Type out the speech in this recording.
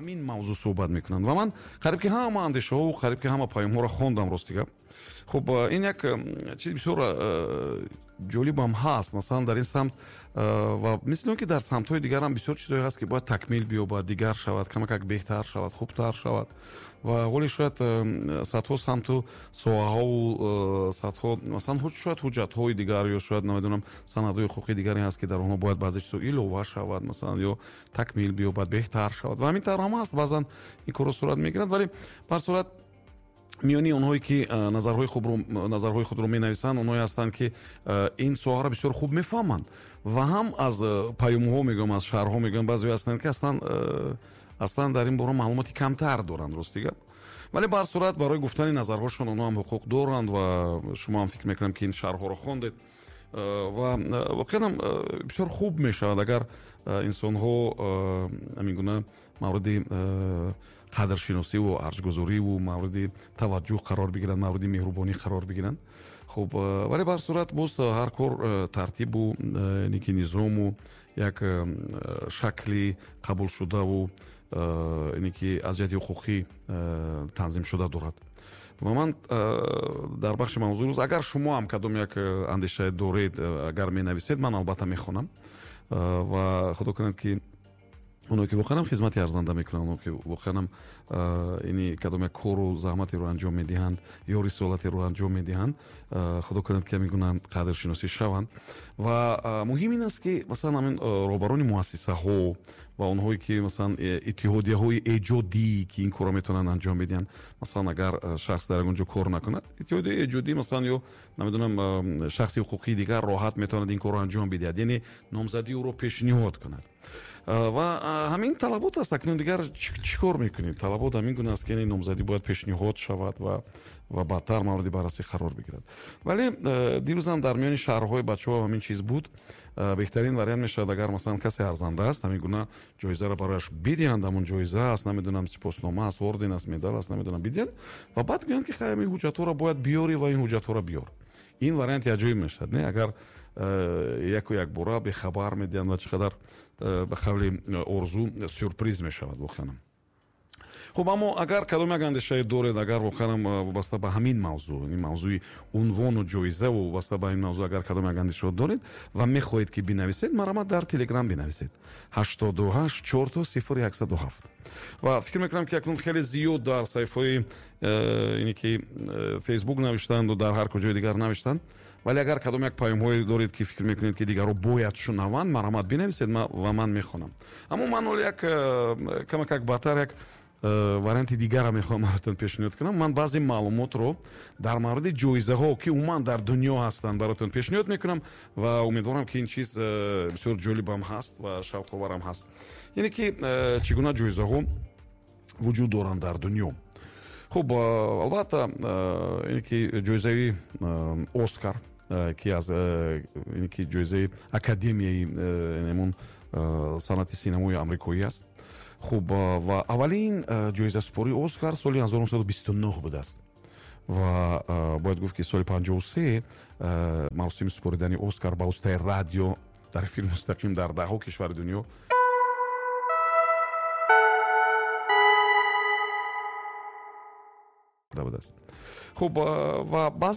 ҳамин мавзӯъ суҳбат мекунанд ва ман қариб ки ҳама андешаҳо қариб ки ҳама паёмҳоро хондам ростига. хуб ин як чизи бисёр ҷолибам ҳаст. Масалан дар ин самт ва мисли он ки дар самтҳои дигар ҳам бисёр чизое ҳаст ки бояд такмил биёбад, дигар шавад, камакак беҳтар шавад, хубтар шавад. ва ҳоле шояд садҳо самту соҳаҳову садҳо масалан шояд ҳуҷҷатҳои дигар ё шояд намедонам санадҳои ҳуқуқи дигаре ҳаст ки дар онҳо бояд баъзе чизо илова шавад, масалан ё такмил биёбад, беҳтар шавад ва ҳамин тавр ҳам ҳаст. баъзан ин корро сурат мегирад, вале бар сурат миёни онҳое ки назарҳои худро менависанд онҳое ҳастанд ки ин соҳаро бисёр хуб мефаҳманд ва ҳам аз паёмҳо мегӯям, аз шаҳрҳо мегӯям, баъзеҳое ҳастанд ки аслан дар ин бора маълумоти камтар доранд ростига. вале бар сурат барои гуфтани назарҳошон онҳо ҳам ҳуқуқ доранд ва шумо ҳам фикр мекунам ки ин шаҳрҳоро хондед ва воқеан бисёр хуб мешавад агар инсонҳо ҳамин гуна мавриди қадршиносиву арҷгузориву мавриди таваҷҷӯҳ қарор бигиранд, мавриди меҳрубонӣ қарор бигиранд. хуб вале бар сурат боз ҳар кор тартибу ники низому як шакли қабулшудаву ки аз ҷиҳати ҳуқуқӣ танзим шуда дорад. ва ман дар бахши мавзӯи рӯз агар шумо ҳам кадом як андешае доред, агар менависед, ман албатта мехонам ва худо кунад ки онҳое ки воқеан хизмати арзанда мекунанд, онҳое ки воқеан ини кадом як кору заҳматеро анҷом медиҳанд ё рисолатеро анҷом медиҳанд, худо кунад ки ҳамин гуна қадршиносӣ шаванд. ва муҳим ин аст ки масалан ҳамин роҳбарони муассисаҳо ва онҳое ки масалан иттиҳодияҳои эҷодӣ ки ин корро метавонанд анҷом бидиҳанд, масалан агар шахс дар ягон ҷо кор накунад, иттиҳодияи эҷодӣ масалан ё намедонам шахси ҳуқуқии дигар роҳат метавонад ин корро анҷом бидиҳад, яъне номзадии ӯро пешниҳод кунад. ва ҳамин талабот аст. Акнун дигар чӣ кор мекунед? Талабот ҳамин гуна аст ки номзадӣ бояд пешниҳод шавад ва баъдтар мавриди баррасӣ қарор бигирад. вале дирӯзам дар миёни шаҳрҳои бачаҳо ҳамин чиз буд. беҳтарин вариант мешавад агар масалан касе арзанда аст, ҳамин гуна ҷоизаро барояш бидиҳанд, ҳамон ҷоиза аст, намедонам сипоснома аст, орден аст, медал аст, намедонам бидиҳанд ва баъд гӯянд ки хай ин ҳуҷҷатҳоро бояд биёрӣ ва ин ҳуҷҷатҳоро биёр. ин варианти аҷоиб мешавад, не? Агар яку якбора бехабар медиҳанд ва чӣ қадар ба қавли орзу сюрприз мешавад воқеан. хуб аммо агар кадом як андешае доред, агар воқеан вобаста ба ҳамин мавзӯъ, ин мавзӯи унвону ҷоизаву вобаста ба ин мавзӯъ агар кадом як андешаҳо доред ва мехоҳед ки бинависед, марама дар телеграм бинависед 88 4 0107 ва фикр мекунам ки акнун хеле зиёд дар саҳифаҳои ине ки фейсбук навиштанду дар ҳар куҷои дигар навиштанд. вале агар кадом як паёмҳое доред ки фикр мекунед ки дигарҳо бояд шунаванд, марҳамат бинависед ва ман мехонам. аммо ман ҳол як камакак баъдтар як варианти дигарро мехоҳам баротон пешниҳод кунам. ман баъзе маълумотро дар мавриди ҷоизаҳо ки умуман дар дунё ҳастанд баротон пешниҳод мекунам ва умедворам ки ин чиз бисёр ҷолибам ҳаст ва шавқоварам ҳаст. яъне ки чӣ гуна ҷоизаҳо вуҷуд доранд дар дунё. хуб албатта ине ки ҷоизаи оскар ки аз ине ки ҷоизаи академияи намун санъати синамои амрикоӣ аст. хуб ва аввалин ҷоизасупории оскар соли 1929 будааст ва бояд гуфт ки соли 53 маросими супоридани оскар ба воситаи радио дар эфир мустақим дар даҳҳо кишвари дунё будааст. хуб ва